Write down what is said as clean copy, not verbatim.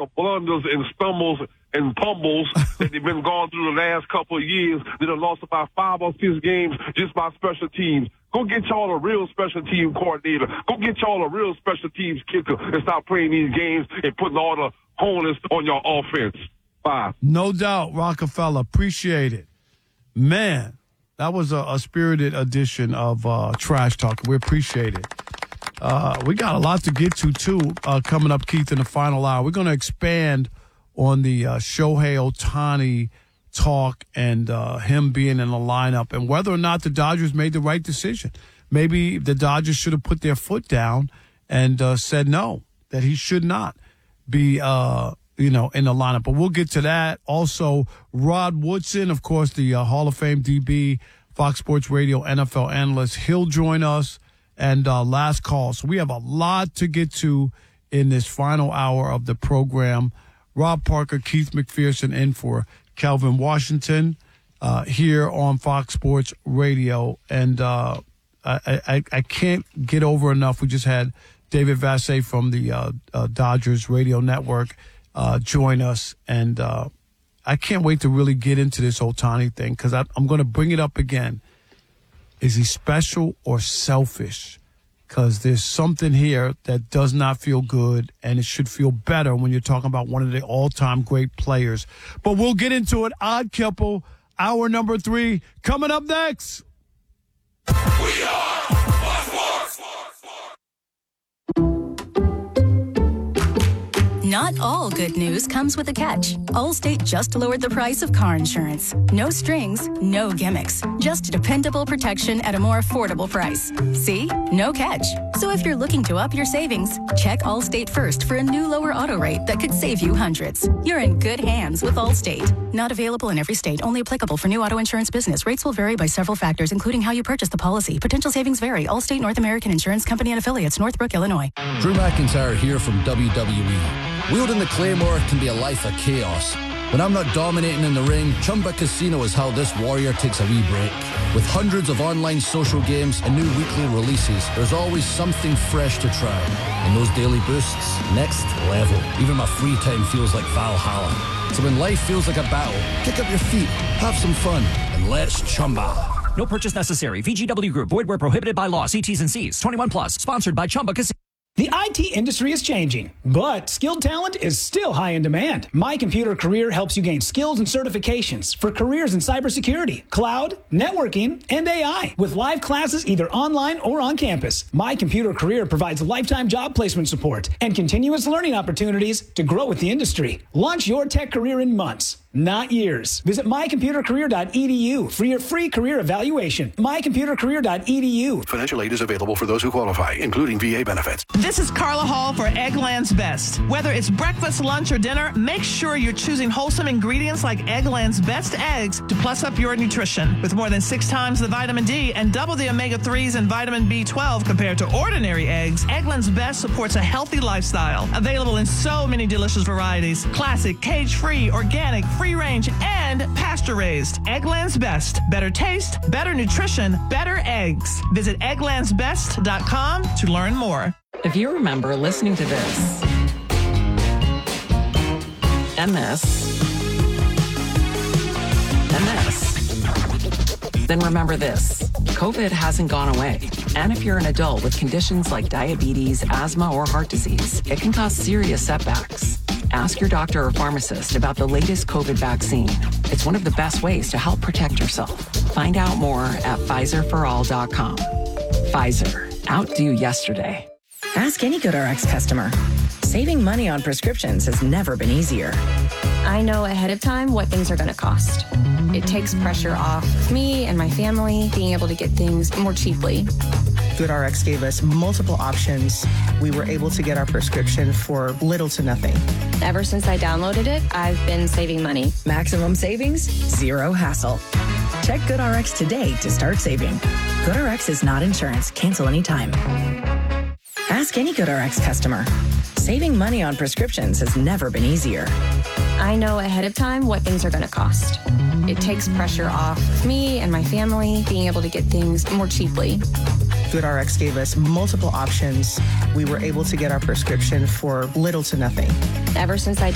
blunders and stumbles and fumbles that they've been going through the last couple of years. They have lost about 5 or 6 games just by special teams. Go get y'all a real special team coordinator. Go get y'all a real special teams kicker and stop playing these games and putting all the onus on your offense. Bye. No doubt, Rockefeller. Appreciate it. Man, that was a spirited edition of Trash Talk. We appreciate it. We got a lot to get to, too, coming up, Keith, in the final hour. We're going to expand on the Shohei Ohtani talk and him being in the lineup and whether or not the Dodgers made the right decision. Maybe the Dodgers should have put their foot down and said no, that he should not be, in the lineup. But we'll get to that. Also, Rod Woodson, of course, the Hall of Fame DB, Fox Sports Radio NFL analyst. He'll join us. And last call. So we have a lot to get to in this final hour of the program. Rob Parker, Keith McPherson in for Calvin Washington here on Fox Sports Radio. And I can't get over enough. We just had David Vassegh from the Dodgers Radio Network join us. And I can't wait to really get into this Ohtani thing because I'm going to bring it up again. Is he special or selfish? Because there's something here that does not feel good, and it should feel better when you're talking about one of the all-time great players. But we'll get into it. Odd Couple, hour number 3, coming up next. We are Fox Sports. Not all good news comes with a catch. Allstate just lowered the price of car insurance. No strings, no gimmicks. Just dependable protection at a more affordable price. See? No catch. So if you're looking to up your savings, check Allstate first for a new lower auto rate that could save you hundreds. You're in good hands with Allstate. Not available in every state. Only applicable for new auto insurance business. Rates will vary by several factors, including how you purchase the policy. Potential savings vary. Allstate North American Insurance Company and Affiliates, Northbrook, Illinois. Drew McIntyre here from WWE. Wielding the Claymore can be a life of chaos. When I'm not dominating in the ring, Chumba Casino is how this warrior takes a wee break. With hundreds of online social games and new weekly releases, there's always something fresh to try. And those daily boosts, next level. Even my free time feels like Valhalla. So when life feels like a battle, kick up your feet, have some fun, and let's Chumba. No purchase necessary. VGW Group. Void where prohibited by law. See T's and C's. 21 plus. Sponsored by Chumba Casino. The IT industry is changing, but skilled talent is still high in demand. My Computer Career helps you gain skills and certifications for careers in cybersecurity, cloud, networking, and AI. With live classes either online or on campus, My Computer Career provides lifetime job placement support and continuous learning opportunities to grow with the industry. Launch your tech career in months, not years. Visit mycomputercareer.edu for your free career evaluation. mycomputercareer.edu. Financial aid is available for those who qualify, including VA benefits. This is Carla Hall for Eggland's Best. Whether it's breakfast, lunch, or dinner, make sure you're choosing wholesome ingredients like Eggland's Best eggs to plus up your nutrition. With more than 6 times the vitamin D and double the omega-3s and vitamin B12 compared to ordinary eggs, Eggland's Best supports a healthy lifestyle. Available in so many delicious varieties. Classic, cage-free, organic, free-range, and pasture-raised. Eggland's Best. Better taste, better nutrition, better eggs. Visit egglandsbest.com to learn more. If you remember listening to this, and this, then remember this. COVID hasn't gone away. And if you're an adult with conditions like diabetes, asthma, or heart disease, it can cause serious setbacks. Ask your doctor or pharmacist about the latest COVID vaccine. It's one of the best ways to help protect yourself. Find out more at PfizerForAll.com. Pfizer. Outdo yesterday. Ask any GoodRx customer. Saving money on prescriptions has never been easier. I know ahead of time what things are going to cost. It takes pressure off me and my family being able to get things more cheaply. GoodRx gave us multiple options. We were able to get our prescription for little to nothing. Ever since I downloaded it, I've been saving money. Maximum savings, zero hassle. Check GoodRx today to start saving. GoodRx is not insurance. Cancel anytime. Ask any GoodRx customer. Saving money on prescriptions has never been easier. I know ahead of time what things are going to cost. It takes pressure off me and my family being able to get things more cheaply. GoodRx gave us multiple options. We were able to get our prescription for little to nothing. Ever since I